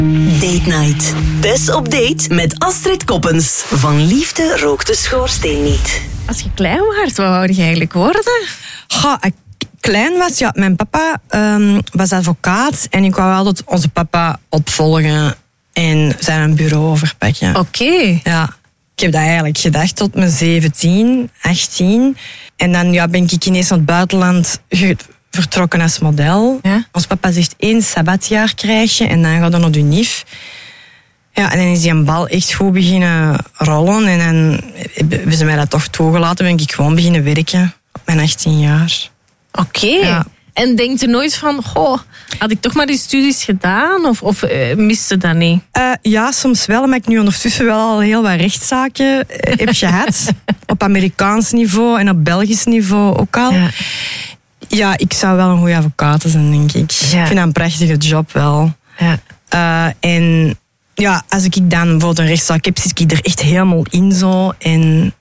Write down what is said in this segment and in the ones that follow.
Date Night. Tess op date met Astrid Koppens. Van liefde rookt de schoorsteen niet. Als je klein was, wat wou je eigenlijk worden? Als ik klein was, ja, mijn papa was advocaat en ik wou altijd onze papa opvolgen en zijn bureau overpakken. Oké. Ja, ik heb dat eigenlijk gedacht tot mijn 17, 18. En dan ben ik ineens naar het buitenland vertrokken als model. Ja? Ons papa zegt 1 sabbatjaar krijg je en dan gaat dan naar de NIF. Ja, en dan is die een bal echt goed beginnen rollen. En dan hebben ze mij dat toch toegelaten. Ben ik gewoon beginnen werken op mijn 18 jaar. Oké. Ja. En denk je nooit van, had ik toch maar die studies gedaan? Of miste dat niet? Ja, soms wel. Maar ik nu ondertussen wel al heel wat rechtszaken heb gehad. Op Amerikaans niveau en op Belgisch niveau ook al. Ja. Ja, ik zou wel een goede advocaat zijn, denk ik. Ja. Ik vind dat een prachtige job wel. Ja. En ja, als ik dan bijvoorbeeld een rechtszaak heb, zit ik er echt helemaal in zo. En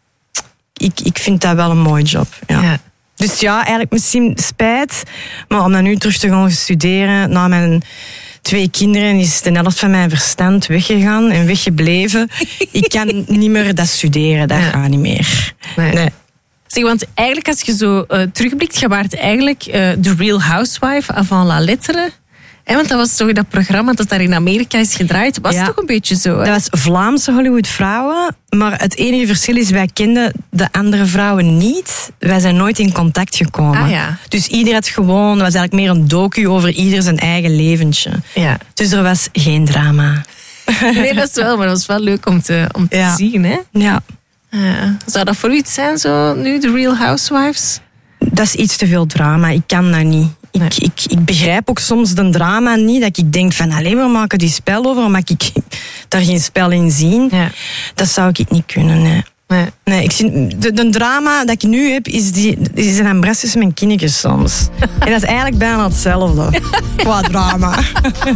ik vind dat wel een mooie job. Ja. Ja. Dus ja, eigenlijk misschien spijt. Maar om dan nu terug te gaan studeren, na mijn 2 kinderen, is de helft van mijn verstand weggegaan en weggebleven. Ik kan niet meer dat studeren, dat gaat niet meer. Nee. Zeg, want eigenlijk als je zo terugblikt, je waart eigenlijk The Real Housewife avant la lettre. Want dat was toch dat programma dat daar in Amerika is gedraaid. Was toch een beetje zo? Hè? Dat was Vlaamse Hollywood vrouwen. Maar het enige verschil is, wij kenden de andere vrouwen niet. Wij zijn nooit in contact gekomen. Ah, ja. Dus ieder had gewoon, dat was eigenlijk meer een docu over ieder zijn eigen leventje. Ja. Dus er was geen drama. Nee, dat is wel, maar dat was wel leuk om te zien. Hè? Ja. Zou dat voor u iets zijn, zo nu, The Real Housewives? Dat is iets te veel drama. Ik kan dat niet. Nee. Ik begrijp ook soms de drama niet. Dat ik denk van, alleen we maken die spel over, maar ik daar geen spel in zien. Ja. Dat zou ik niet kunnen, nee. Nee, ik zie, de drama dat ik nu heb, is een embrace tussen mijn kindjes soms. En dat is eigenlijk bijna hetzelfde. Qua drama.